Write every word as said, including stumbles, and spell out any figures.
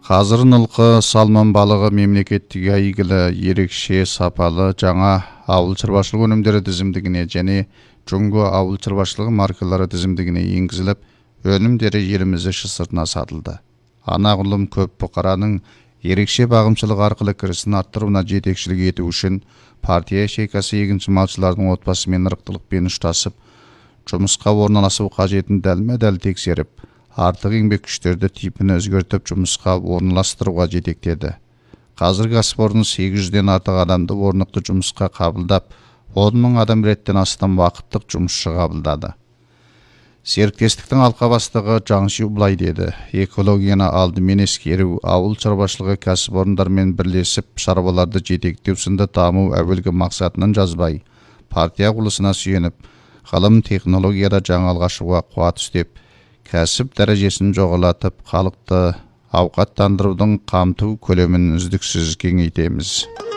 Қазырын ылқы салман балығы мемлекеттік әйгілі ерекше сапалы жаңа ауыл шаруашылық өнімдері тізімдігіне және Джунго ауыл шаруашылығы маркалары тізімдігіне енгізіліп, өнімдері елімізде сыртына сатылды. Анағұрлым көп бұқараның ерекше бағымшылық арқылы кірісін арттыруына жетекшілік ету үшін партия шекасы егінші малшылардың отбасымен ырықтылықпен ұштасып, жұмысқа орналасу қажетін дәлме-дәл тексеріп, артық еңбек күштерді типін өзгертіп жұмысқа орналастыруға жетектеді. Қазір кәсіпорын сегіз жүзден артық адамды орнықты жұмысқа қабылдап, он мың адам реттен астам уақыттық жұмысшы қабылдады. Серіктестіктің алқа бастығы Жаңши былай деді: экологияны алдымен ескеру, ауыл шаруашылығы кәсіпорындармен бірлесіп шаруаларды жетектеу сынды даму әуелгі мақсатынан жазбай, партия құлысына сүйеніп, ғылым технологияда жаңалық ашуға қуат үстеп, кәсіп дәрежесін жоғалатып, халықты ауқаттандырудың қамту көлемін үздіксіз кеңейтеміз.